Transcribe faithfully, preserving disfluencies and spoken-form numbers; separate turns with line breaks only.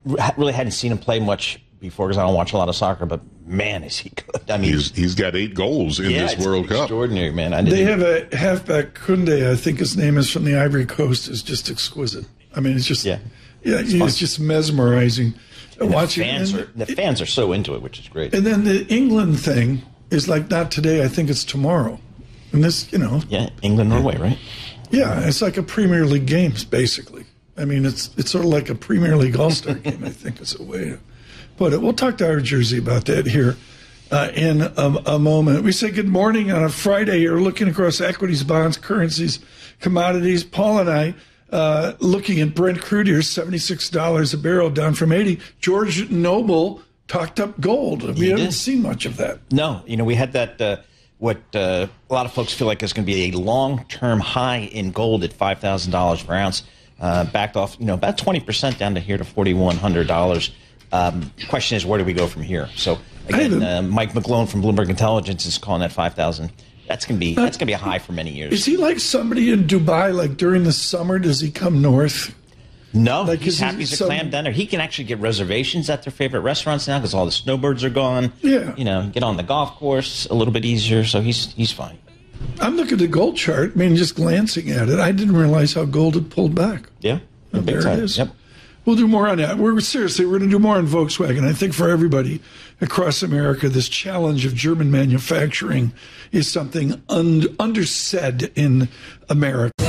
really hadn't seen him play much before because I don't watch a lot of soccer, but man, is he good. I mean,
he's, he's got eight goals in
yeah,
this
it's
World Cup.
Extraordinary, man. I
they have a halfback, Kunde, I think his name is, from the Ivory Coast, is just exquisite. I mean, it's just, yeah, yeah it's, it's just mesmerizing.
And
watching
the fans,
and,
are, the fans are so into it, which is great.
And then the England thing is like not today, I think it's tomorrow. And this, you know.
Yeah, England, Norway, right?
Yeah, it's like a Premier League games, basically. I mean, it's it's sort of like a Premier League All-Star game, I think is a way to put it. We'll talk to our Jersey about that here uh, in a, a moment. We say good morning on a Friday. You're looking across equities, bonds, currencies, commodities. Paul and I uh, looking at Brent crude here, seventy-six dollars a barrel, down from eighty. George Noble talked up gold. We
He
haven't
did.
seen much of that.
No, you know, we had that, uh, what uh, a lot of folks feel like is going to be a long-term high in gold at five thousand dollars per ounce. Uh, backed off, you know, about twenty percent down to here to forty-one hundred dollars. Um, question is, where do we go from here? So, again, uh, Mike McGlone from Bloomberg Intelligence is calling that five thousand. That's going to be that's going to be a high for many years.
Is he like somebody in Dubai, like during the summer, does he come north?
No,
Like,
he's
is he
happy as a
some-
clam down there. He can actually get reservations at their favorite restaurants now because all the snowbirds are gone.
Yeah.
You know, get on the golf course a little bit easier, so he's he's fine.
I'm looking at the gold chart. I mean, just glancing at it, I didn't realize how gold had pulled back.
Yeah,
Oh,
big
there
time.
it is.
Yep.
We'll do more on that. We're seriously, we're going to do more on Volkswagen. I think for everybody across America, this challenge of German manufacturing is something un- undersaid in America.